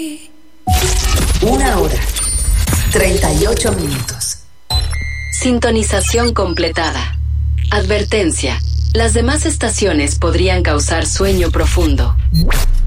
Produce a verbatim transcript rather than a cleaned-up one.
Una hora, treinta y ocho minutos. Sintonización completada. Advertencia. Las demás estaciones podrían causar sueño profundo.